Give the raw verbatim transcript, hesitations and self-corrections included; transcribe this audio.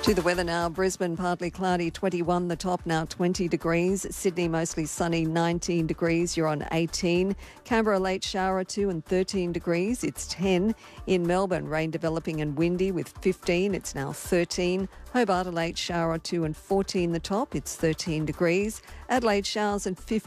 To the weather now. Brisbane partly cloudy, twenty-one the top, now twenty degrees. Sydney mostly sunny, nineteen degrees. You're on eighteen. Canberra late shower or two and thirteen degrees. It's ten. In Melbourne, rain developing and windy with fifteen. It's now thirteen. Hobart a late shower or two and fourteen the top. It's thirteen degrees. Adelaide showers and fifteen.